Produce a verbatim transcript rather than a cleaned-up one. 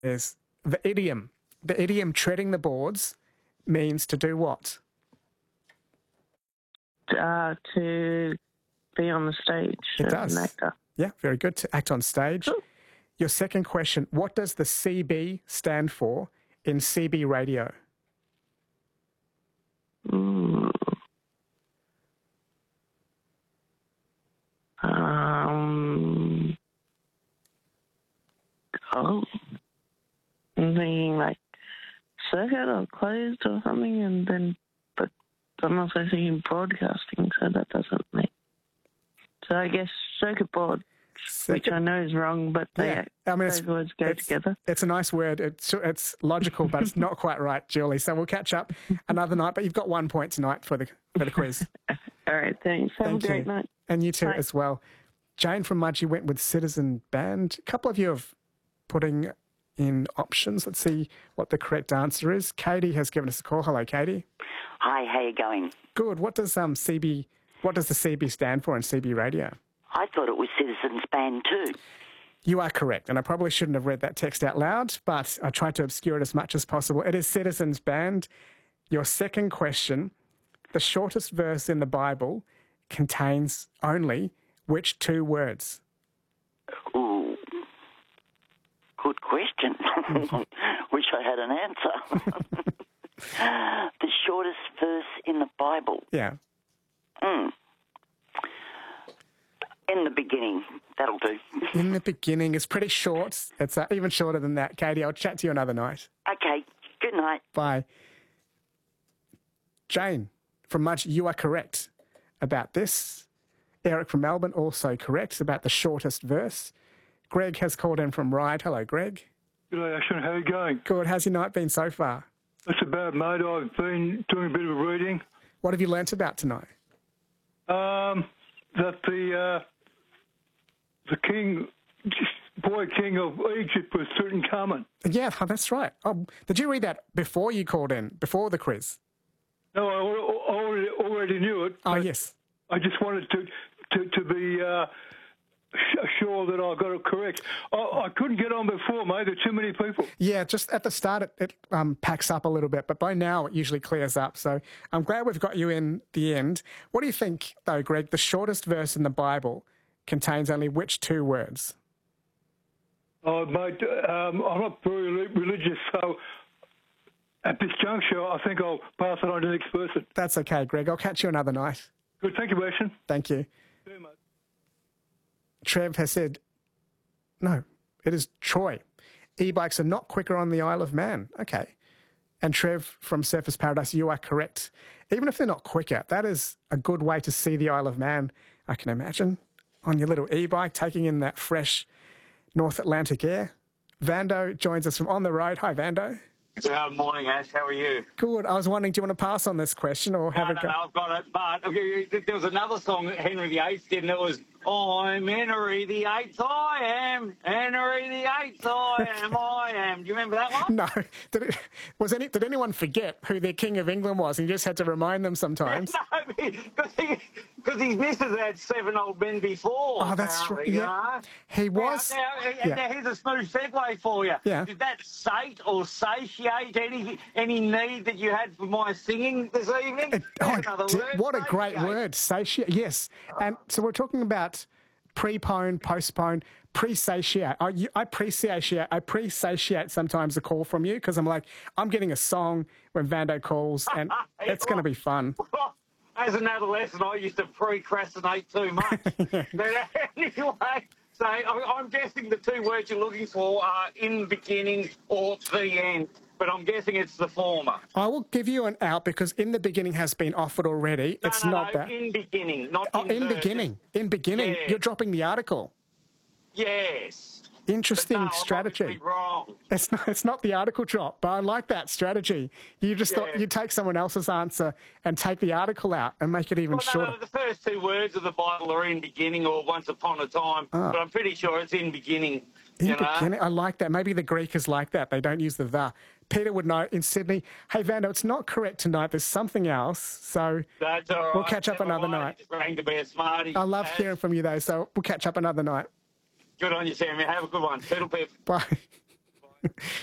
is the idiom. The idiom treading the boards means to do what? Uh, to be on the stage. It as does. An actor. Yeah, very good. To act on stage. Cool. Your second question, what does the C B stand for in C B radio? Mm. Um, oh, I'm thinking like circuit or closed or something, and then, but I'm also thinking broadcasting, so that doesn't make. So I guess circuit board, Circuit, which I know is wrong, but they, yeah. I mean, those words go it's, together. It's a nice word. It's it's logical, but it's not quite right, Julie. So we'll catch up another night. But you've got one point tonight for the for the quiz. All right, thanks. Have Thank a great you. night. And you too Bye. as well. Jane from Mudgee went with Citizen Band. A couple of you have putting in options. Let's see what the correct answer is. Katie has given us a call. Hello, Katie. Hi, how you going? Good. What does um C B? What does the C B stand for in C B radio? I thought it was Citizens Band too. You are correct, and I probably shouldn't have read that text out loud, but I tried to obscure it as much as possible. It is Citizens Band. Your second question, the shortest verse in the Bible contains only which two words? Ooh, good question. Wish I had an answer. The shortest verse in the Bible. Yeah. Mm. In the beginning, that'll do. In the beginning. It's pretty short. It's uh, even shorter than that. Katie, I'll chat to you another night. Okay, good night. Bye. Jane from Mudgee, you are correct about this. Eric from Melbourne, also correct about the shortest verse. Greg has called in from Ryde. Hello, Greg. G'day, Ashton. How are you going? Good. How's your night been so far? That's about, mate. I've been doing a bit of reading. What have you learnt about tonight? Um, that the uh, the king, boy king of Egypt was Tutankhamun. Yeah, oh, that's right. Oh, did you read that before you called in, before the quiz? No, I al- already, already knew it. Oh, yes. I just wanted to to, to be uh, sh- sure that I got it correct. I, I couldn't get on before, mate. There are too many people. Yeah, just at the start it, it um, packs up a little bit, but by now it usually clears up. So I'm glad we've got you in the end. What do you think, though, Greg? The shortest verse in the Bible contains only which two words? Oh, mate, um, I'm not very religious, so at this juncture, I think I'll pass it on to the next person. That's okay, Greg. I'll catch you another night. Good, thank you, Ashton. Thank you. See you, mate. Trev has said, no, it is Troy. E-bikes are not quicker on the Isle of Man. Okay. And Trev from Surfers Paradise, you are correct. Even if they're not quicker, that is a good way to see the Isle of Man, I can imagine, on your little e-bike, taking in that fresh North Atlantic air. Vando joins us from On the Road. Hi, Vando. Good morning, Ash. How are you? Good. I was wondering, do you want to pass on this question or have No, a no, go? no, I've got it. But okay, there was another song that Henry the Eighth did, and it was, I'm Henry the Eighth, I am. Henry the Eighth, I am, I am. Do you remember that one? No. Did, it, was any, did anyone forget who their King of England was and you just had to remind them sometimes? No, because he, his missus had seven old men before. Oh, that's right. You Yeah. know? He was. Now, now, yeah. now, here's a smooth segue for you. Yeah. Did that sate or satiate any any need that you had for my singing this evening? It- There's oh, another di- word, what a great satiate. word, satiate. Yes. And so we're talking about prepone, postpone, pre-satiate. I, you- I pre-satiate, I pre-satiate sometimes a call from you because I'm like, I'm getting a song when Vando calls and it's going to be fun. As an adolescent, I used to procrastinate too much. But anyway, so I- I'm guessing the two words you're looking for are in beginning or the end. But I'm guessing it's the former. I will give you an out because in the beginning has been offered already. No, It's no, not no, that. in beginning, not Oh, in in the- beginning. In beginning. Yeah. You're dropping the article. Yes. Interesting But no, I'm strategy. obviously wrong. It's not, it's not the article drop, but I like that strategy. You just thought Yeah. you'd take someone else's answer and take the article out and make it even Well, no, shorter. no, the first two words of the Bible are in beginning or once upon a time, Ah. but I'm pretty sure it's in beginning. In you know? beginning, I like that. Maybe the Greek is like that. They don't use the the. Peter would know in Sydney, hey, Vando, it's not correct tonight. There's something else. So That's all right. we'll catch up Never another mind. night. Just rang to be a smarty. I love Ash. hearing from you, though, so we'll catch up another night. Good on you, Sammy. Have a good one. Toodle pip. Bye.